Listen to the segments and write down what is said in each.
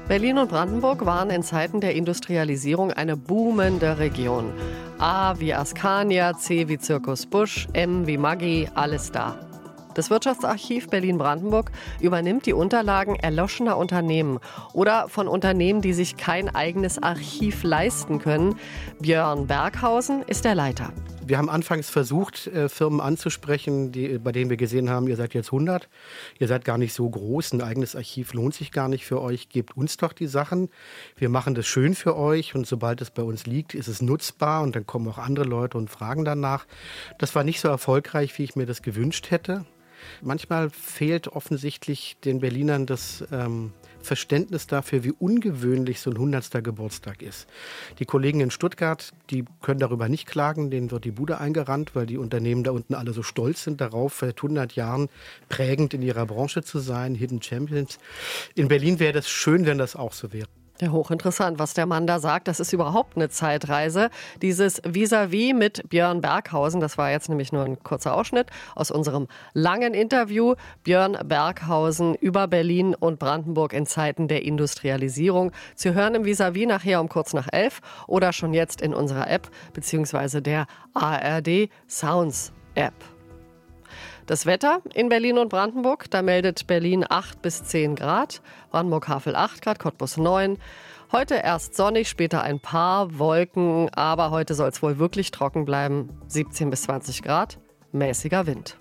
Berlin und Brandenburg waren in Zeiten der Industrialisierung eine boomende Region. A wie Askania, C wie Zirkus Busch, M wie Maggi, alles da. Das Wirtschaftsarchiv Berlin-Brandenburg übernimmt die Unterlagen erloschener Unternehmen oder von Unternehmen, die sich kein eigenes Archiv leisten können. Björn Berghausen ist der Leiter. Wir haben anfangs versucht, Firmen anzusprechen, bei denen wir gesehen haben, ihr seid jetzt 100, ihr seid gar nicht so groß, ein eigenes Archiv lohnt sich gar nicht für euch, gebt uns doch die Sachen, wir machen das schön für euch und sobald es bei uns liegt, ist es nutzbar und dann kommen auch andere Leute und fragen danach. Das war nicht so erfolgreich, wie ich mir das gewünscht hätte. Manchmal fehlt offensichtlich den Berlinern das Verständnis dafür, wie ungewöhnlich so ein 100. Geburtstag ist. Die Kollegen in Stuttgart, die können darüber nicht klagen, denen wird die Bude eingerannt, weil die Unternehmen da unten alle so stolz sind darauf, seit 100 Jahren prägend in ihrer Branche zu sein, Hidden Champions. In Berlin wäre das schön, wenn das auch so wäre. Ja, hochinteressant, was der Mann da sagt. Das ist überhaupt eine Zeitreise. Dieses Vis-à-vis mit Björn Berghausen, das war jetzt nämlich nur ein kurzer Ausschnitt aus unserem langen Interview. Björn Berghausen über Berlin und Brandenburg in Zeiten der Industrialisierung. Zu hören im Vis-à-vis nachher um kurz nach 11 oder schon jetzt in unserer App beziehungsweise der ARD Sounds App. Das Wetter in Berlin und Brandenburg, da meldet Berlin 8 bis 10 Grad, Brandenburg-Havel 8 Grad, Cottbus 9. Heute erst sonnig, später ein paar Wolken, aber heute soll es wohl wirklich trocken bleiben, 17 bis 20 Grad, mäßiger Wind.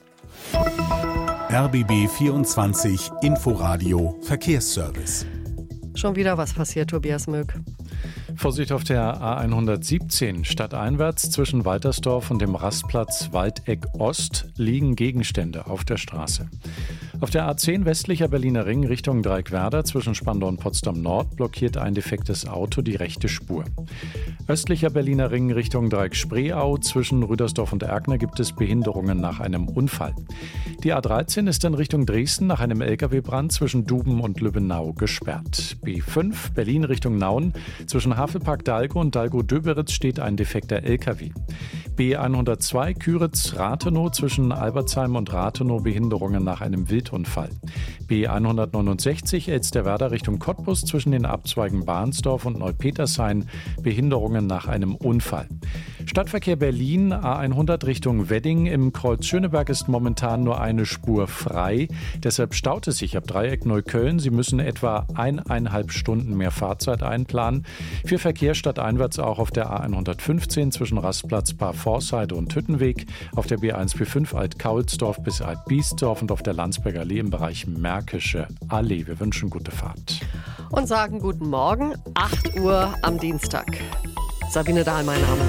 RBB 24 Inforadio Verkehrsservice. Schon wieder was passiert, Tobias Möck. Vorsicht auf der A117 stadteinwärts zwischen Waltersdorf und dem Rastplatz Waldeck Ost liegen Gegenstände auf der Straße. Auf der A10 westlicher Berliner Ring Richtung Dreieckwerder zwischen Spandau und Potsdam Nord blockiert ein defektes Auto die rechte Spur. Östlicher Berliner Ring Richtung Dreieck Spreeau zwischen Rüdersdorf und Erkner gibt es Behinderungen nach einem Unfall. Die A13 ist in Richtung Dresden nach einem Lkw-Brand zwischen Duben und Lübbenau gesperrt. B5 Berlin Richtung Nauen zwischen Havelpark Dalgo und Dalgo-Döberitz steht ein defekter Lkw. B102 Küritz-Rathenow zwischen Albertsheim und Rathenow Behinderungen nach einem Wildunfall. B169 Elsterwerda Richtung Cottbus zwischen den Abzweigen Bahnsdorf und Neupetershain Behinderungen nach einem Unfall. Stadtverkehr Berlin A100 Richtung Wedding im Kreuz Schöneberg ist momentan nur eine Spur frei. Deshalb staut es sich ab Dreieck Neukölln. Sie müssen etwa 1,5 Stunden mehr Fahrzeit einplanen. Für Verkehr stadteinwärts auch auf der A115 zwischen Rastplatz Paar-Forsyth und Hüttenweg, auf der B145 Alt-Kaulsdorf bis Alt-Biesdorf und auf der Landsberger Allee im Bereich Märkische Allee. Wir wünschen gute Fahrt. Und sagen guten Morgen, 8 Uhr am Dienstag. Sabine Dahl, mein Name.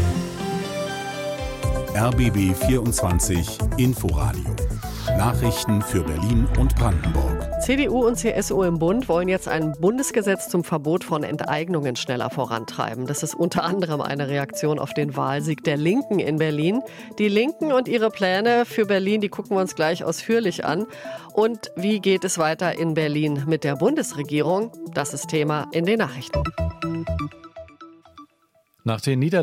RBB 24 Inforadio. Nachrichten für Berlin und Brandenburg. CDU und CSU im Bund wollen jetzt ein Bundesgesetz zum Verbot von Enteignungen schneller vorantreiben. Das ist unter anderem eine Reaktion auf den Wahlsieg der Linken in Berlin. Die Linken und ihre Pläne für Berlin, die gucken wir uns gleich ausführlich an. Und wie geht es weiter in Berlin mit der Bundesregierung? Das ist Thema in den Nachrichten. Nach den Niederlagen